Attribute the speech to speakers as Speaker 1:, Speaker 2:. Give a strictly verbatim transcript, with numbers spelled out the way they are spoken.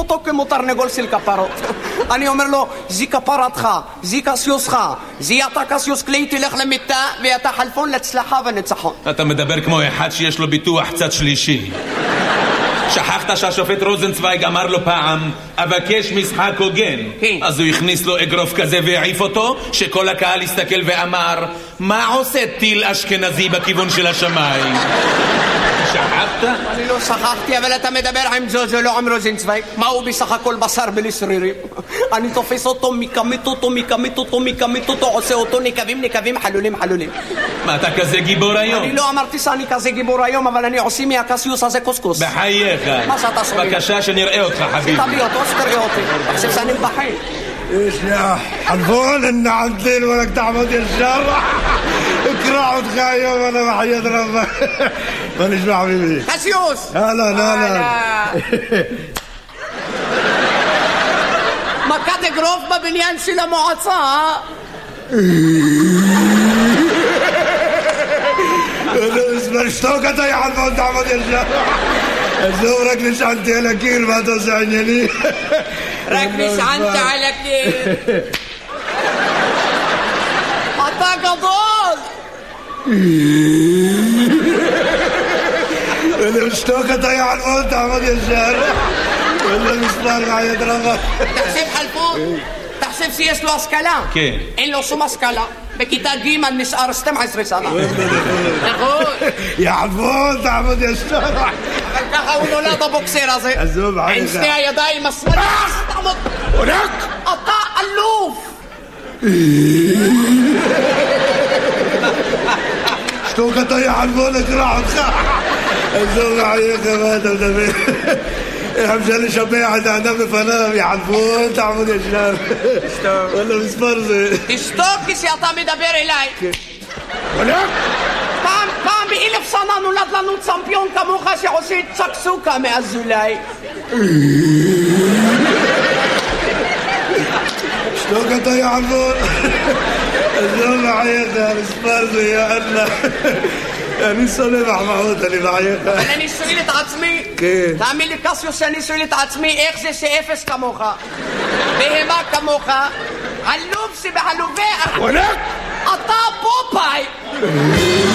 Speaker 1: אותו כמו תרנגול של כפרות. אני אומר לו, זי כפרתך, זי קסיוסך, זי אתה קסיוס קליי, תלך למיטה ואתה חלפון להצלחה וניצחון.
Speaker 2: אתה מדבר כמו אחד שיש לו ביטוח צד שלישי. שכחת שהשופט רוזנצוויג אמר לו פעם, אבקש משחק הוגן. אז הוא הכניס לו אגרוף כזה והעיף אותו, שכל הקהל הסתכל ואמר, מה עושה טיל אשכנזי בכיוון של השמיים? שכחת?
Speaker 1: אני לא שכחתי, אבל אתה מדבר עם ז'וז'ו, לא עם רוזנצוויג. מה הוא בסך הכל בשר בלי שרירים? אני תופס אותו, מקמית אותו, מקמית אותו, מקמית אותו, עושה אותו נקבים, נקבים, חלולים, חלולים.
Speaker 2: מה, אתה כזה גיבור היום?
Speaker 1: אני לא אמרתי שאני כזה גיבור היום, אבל אני עושה מהקסיוס הזה קוסקוס.
Speaker 2: בחייך.
Speaker 1: מה שאתה שומע?
Speaker 2: בבקשה שנראה אותך, חביבי.
Speaker 1: תביא אותו, שתראה אותי. תחשב שאני מבחין.
Speaker 3: ايش يا حلفون ان عدلين ولك تعمد الشر اكرع وتخايم وانا بحياة ربك مانيش مع حبيبي
Speaker 1: קסיוס!
Speaker 3: هلا هلا
Speaker 1: מכת אגרוף בבניין של המועצה.
Speaker 3: اسمع اشتوكت يا حلفون تعمد الشر زورك نشعنتي على كير ما توسعني لي
Speaker 1: רק נשענת על הקיר. אתה גדול!
Speaker 3: اللي اشتوكت يا حلفون تعمد الشر اللي مسمار حياة ربك
Speaker 1: תחשב חלפון, תחשב שיש לו השכלה.
Speaker 2: כן.
Speaker 1: אין לו שום השכלה. בכיתה ג' נשאר שתים עשרה שנה. נכון.
Speaker 3: يا حلفون تعمد الشر
Speaker 1: אבל ככה הוא נולד הבוקסר הזה.
Speaker 3: עזוב,
Speaker 1: עם
Speaker 3: עזוב.
Speaker 1: שתי הידיים השמאליות. תעמוד. אתה אלוף.
Speaker 3: اشتوكت يا حلفون اكرع وتخاع عزوز عليك ما انت مدبر حمشالي شبيعة انا بفنام يا حلفون تعمل يا شلام ولا مسفرزي
Speaker 1: תשתוק כשאתה מדבר אליי.
Speaker 3: ولك
Speaker 1: פעם, פעם באלף שנה נולד לנו צמפיון כמוך שעושה צ'קסוקה מאזולאי.
Speaker 3: اشتوكت يا حلفون عزوز عليك مسفرزي يا الله אני שונא מחמאות, אני בעייך.
Speaker 1: אבל אני שואל את עצמי, תאמין לי קסיוס שאני שואל את עצמי, איך זה שאפס כמוך, בהמה כמוך, עלוב שבעלובי, אתה פופאי.